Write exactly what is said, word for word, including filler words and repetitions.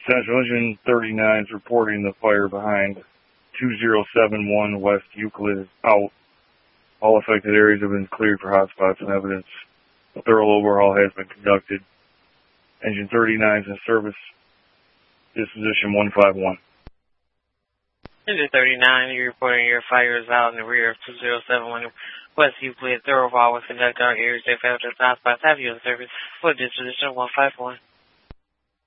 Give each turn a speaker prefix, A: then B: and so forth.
A: Central Engine thirty-nine is reporting the fire behind two zero seven one West Euclid is out. All affected areas have been cleared for hotspots and evidence. A thorough overhaul has been conducted. Engine thirty-nine is in service. Disposition one five one.
B: Engine thirty-nine, you're reporting your fire is out in the rear of two zero seven one West Euclid. Thorough overhaul was conducted on areas that failed to hotspots. Have you in service for disposition one five one.